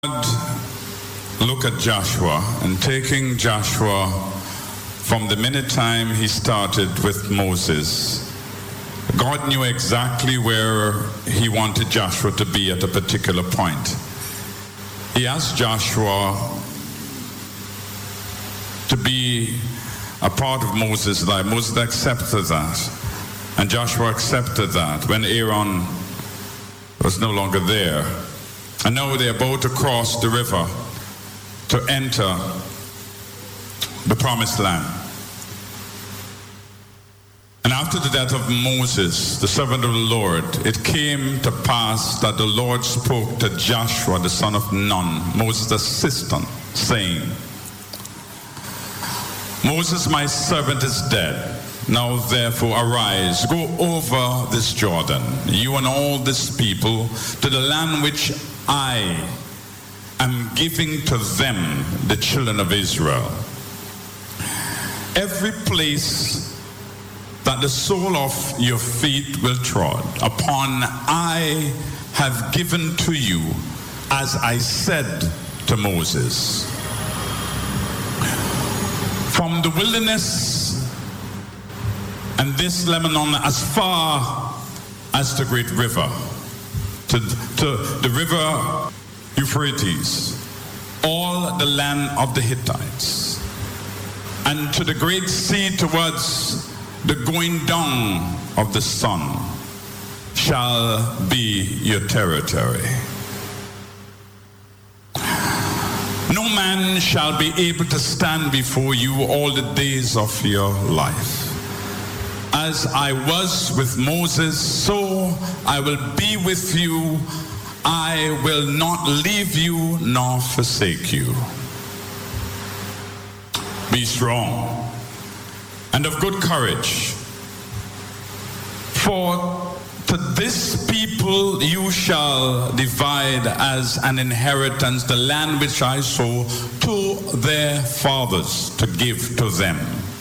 Look at Joshua, and taking Joshua from the minute time he started with Moses, God knew exactly where he wanted Joshua to be at a particular point. He asked Joshua to be a part of Moses' life. Moses accepted that, and Joshua accepted that when Aaron was no longer there. And now they're about to cross the river to enter the promised land. And after the death of Moses, the servant of the Lord, it came to pass that the Lord spoke to Joshua, the son of Nun, Moses' assistant, saying, Moses, my servant, is dead. Now therefore arise, go over this Jordan, you and all this people, to the land which I am giving to them, the children of Israel. Every place that the sole of your feet will trod upon, I have given to you, as I said to Moses. From the wilderness and this Lebanon as far as the great river, to the river Euphrates, all the land of the Hittites, and to the great sea towards the going down of the sun shall be your territory. No man shall be able to stand before you all the days of your life. As I was with Moses, so I will be with you. I will not leave you nor forsake you. Be strong and of good courage, for to this people you shall divide as an inheritance the land which I swore to their fathers to give to them.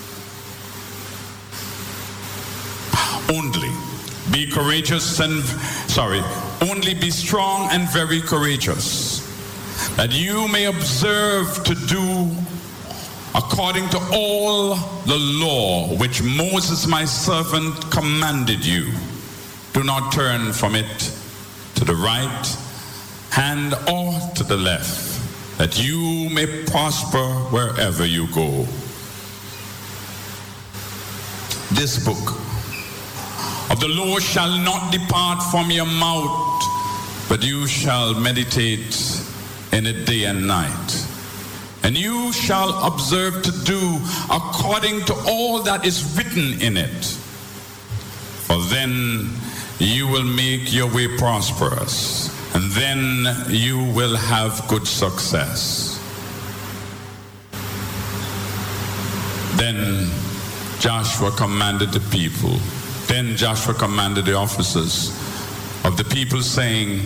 Only be courageous only be strong and very courageous, that you may observe to do according to all the law which Moses my servant commanded you. Do not turn from it to the right hand or to the left, that you may prosper wherever you go. This book of the law shall not depart from your mouth, but you shall meditate in it day and night. And you shall observe to do according to all that is written in it. For then you will make your way prosperous, and then you will have good success. Then Joshua commanded the people. Then Joshua commanded the officers of the people, saying,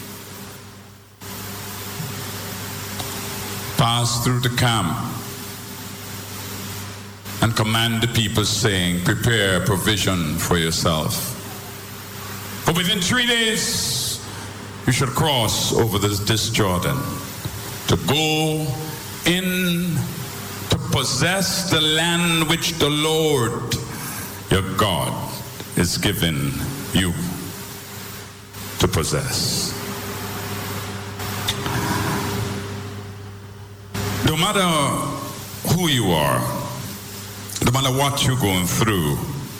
pass through the camp and command the people, saying, prepare provision for yourself. For within 3 days you shall cross over this Jordan to go in to possess the land which the Lord your God is given you to possess. No matter who you are, no matter what you're going through,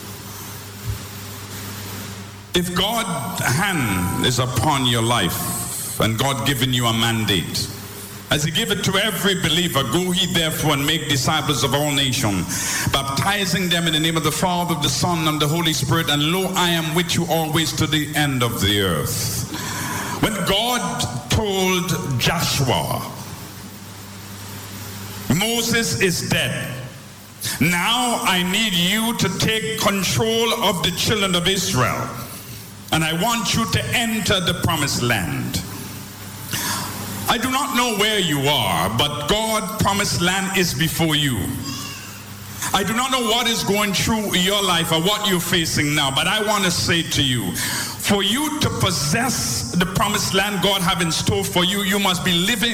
if God's hand is upon your life and God given you a mandate, as he gave it to every believer, go ye therefore and make disciples of all nations, baptizing them in the name of the Father, the Son, and the Holy Spirit, and lo, I am with you always to the end of the earth. When God told Joshua, Moses is dead, now I need you to take control of the children of Israel, and I want you to enter the promised land. I do not know where you are, but God's promised land is before you. I do not know what is going through your life or what you're facing now, but I want to say to you, For you to possess the promised land God have in store for you, you must be living